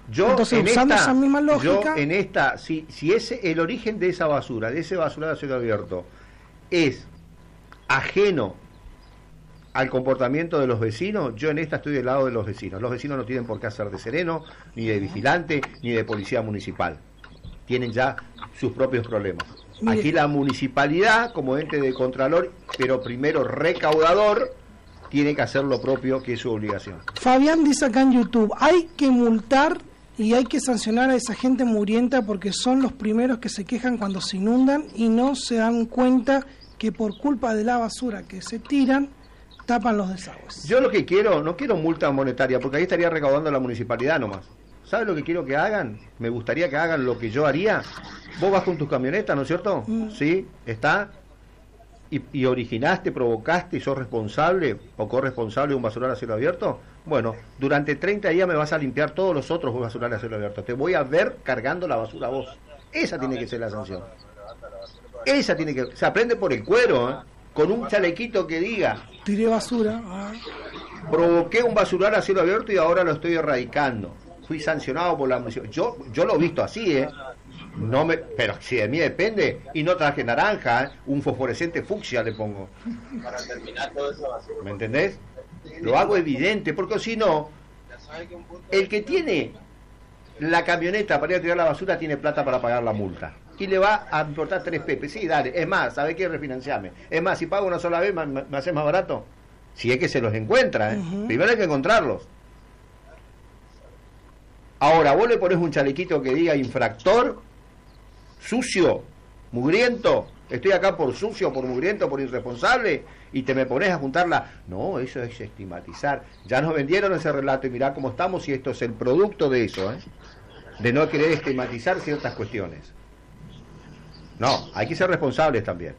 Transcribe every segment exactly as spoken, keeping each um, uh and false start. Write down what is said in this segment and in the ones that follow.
Yo Entonces, en usando esta, esa misma lógica, yo en esta, si, si ese, el origen de esa basura, de ese basural a cielo abierto, es ajeno al comportamiento de los vecinos, yo en esta estoy del lado de los vecinos. Los vecinos no tienen por qué hacer de sereno, ni de vigilante, ni de policía municipal. Tienen ya sus propios problemas. Mire. Aquí la municipalidad, como ente de contralor, pero primero recaudador, tiene que hacer lo propio, que es su obligación. Fabián dice acá en YouTube, hay que multar y hay que sancionar a esa gente murienta porque son los primeros que se quejan cuando se inundan y no se dan cuenta que por culpa de la basura que se tiran, tapan los desagües. Yo lo que quiero, no quiero multa monetaria, porque ahí estaría recaudando la municipalidad nomás. ¿Sabes lo que quiero que hagan? Me gustaría que hagan lo que yo haría. Vos vas con tus camionetas, ¿no es cierto? Mm. Sí, está. Y, y originaste, provocaste y sos responsable o corresponsable de un basural a cielo abierto. Bueno, durante treinta días me vas a limpiar todos los otros basurales a cielo abierto. Te voy a ver cargando la basura a vos. Esa tiene que ser la sanción. Esa tiene que... Se aprende por el cuero, ¿eh? Con un chalequito que diga... Tiré basura. Ah. Provoqué un basural a cielo abierto y ahora lo estoy erradicando. Fui sancionado por la municipalidad. Yo, yo lo he visto así, ¿eh? No me, pero si de mí depende, y no traje naranja, ¿eh? Un fosforescente fucsia le pongo. Para terminar todo eso basura. ¿Me entendés? Lo hago evidente, porque si no, el que tiene la camioneta para ir a tirar la basura tiene plata para pagar la multa. Y le va a importar tres pepes. Sí, dale, es más, ¿sabés qué? Refinanciame. Es más, si pago una sola vez, ¿me, me haces más barato? Si es que se los encuentra, ¿eh? Uh-huh. Primero hay que encontrarlos. Ahora, vos le pones un chalequito que diga infractor, sucio, mugriento, estoy acá por sucio, por mugriento, por irresponsable, y te me pones a juntarla. No, eso es estigmatizar. Ya nos vendieron ese relato y mirá cómo estamos y esto es el producto de eso, ¿eh? De no querer estigmatizar ciertas cuestiones. No, hay que ser responsables también.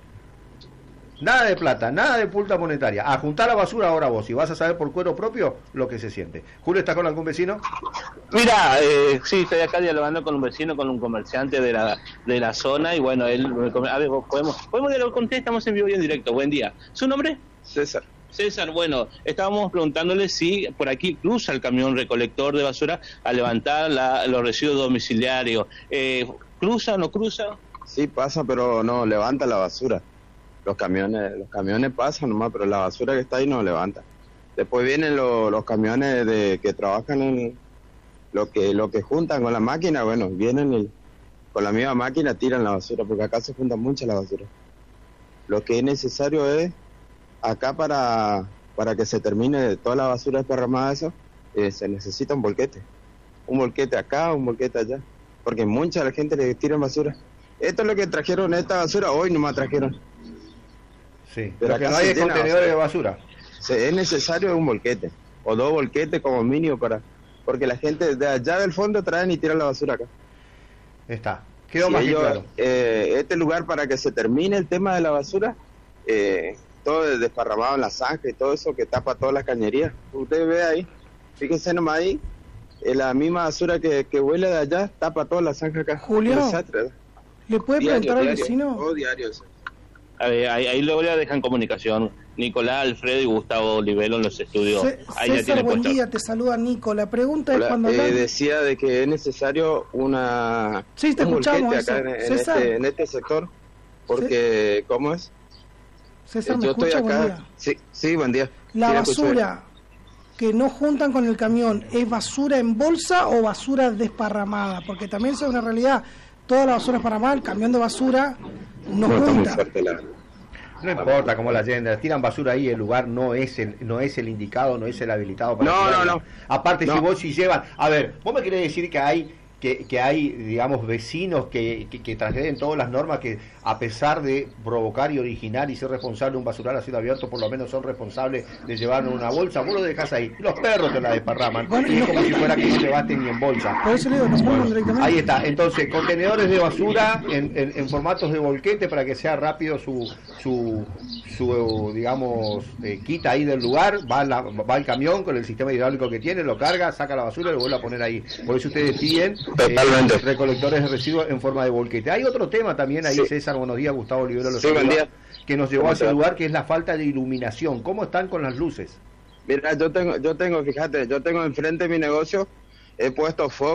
Nada de plata, nada de multa monetaria. A juntar la basura ahora vos, y vas a saber por cuero propio lo que se siente. Julio, ¿está con algún vecino? Mira, eh, sí, estoy acá dialogando con un vecino, con un comerciante de la de la zona, y bueno, él, a ver, podemos, podemos dialogar con usted, estamos en vivo y en directo. Buen día. ¿Su nombre? César. César, bueno, estábamos preguntándole si por aquí cruza el camión recolector de basura a levantar la, los residuos domiciliarios. Eh, ¿Cruza o no cruza? Sí, pasa, pero no levanta la basura. Los camiones los camiones pasan nomás, pero la basura que está ahí no levanta. Después vienen lo, los camiones de que trabajan en lo que lo que juntan con la máquina, bueno, vienen y con la misma máquina tiran la basura, porque acá se junta mucha la basura. Lo que es necesario es, acá para para que se termine toda la basura desparramada, eso, eh, se necesita un volquete. Un volquete acá, un volquete allá, porque mucha la gente le tiran basura. Esto es lo que trajeron, esta basura, hoy nomás trajeron. Sí, pero lo que no hay es contenedores de basura. Sí, es necesario un volquete, o dos volquetes como mínimo, para porque la gente de allá del fondo traen y tiran la basura acá. Está, quedó sí, más ellos, claro. Eh, este lugar, para que se termine el tema de la basura, eh, todo desparramado en la zanja y todo eso que tapa todas las cañerías. Usted ve ahí, fíjense nomás ahí, eh, la misma basura que, que huele de allá tapa toda la zanja acá. Julio, desastre, ¿le puede diario, preguntar al diario, vecino? todo diario, sí. A ver, ahí, ahí luego le dejan comunicación. Nicolás, Alfredo y Gustavo Olivero en los estudios. C ahí César, ya tiene buen puesto. día, te saluda Nico. La pregunta Hola, es cuando... eh, hablan... decía de que es necesario una sí, te un escuchamos volquete eso. acá en, en, César. este, en este sector, porque, sí. ¿cómo es? César, Eh, ¿me yo escucha? estoy Buen acá, día. sí, sí, buen día. La Sí, basura que no juntan con el camión, ¿es basura en bolsa o basura desparramada? Porque también es una realidad, toda la basura desparramada, el camión de basura no, no junta. está muy fuerte la... No importa cómo la llenen, tiran basura ahí, el lugar no es el no es el indicado, no es el habilitado para No, tirarla. no, no. Aparte, no. si vos si llevan, a ver, vos me querés decir que hay que, que hay, digamos, vecinos que, que, que transgreden todas las normas, que a pesar de provocar y originar y ser responsable de un basural a cielo abierto, por lo menos son responsables de llevarlo en una bolsa. Vos lo dejás ahí, los perros te la desparraman, bueno, y es no, como si fuera que no llevaste ni en bolsa. Por eso le digo, no pongan directamente. Ahí está, entonces, contenedores de basura en, en, en formatos de volquete para que sea rápido su, su, su digamos, eh, quita ahí del lugar, va, la, va el camión con el sistema hidráulico que tiene, lo carga, saca la basura y lo vuelve a poner ahí. Por eso ustedes piden Totalmente. Eh, recolectores de residuos en forma de volquete. Hay otro tema también ahí, sí. César, buenos días, Gustavo Olivero, sí, buen día. Que nos llevó a ese lugar, que es la falta de iluminación. ¿Cómo están con las luces? Mira, yo tengo, yo tengo, fíjate, yo tengo enfrente de mi negocio, he puesto foco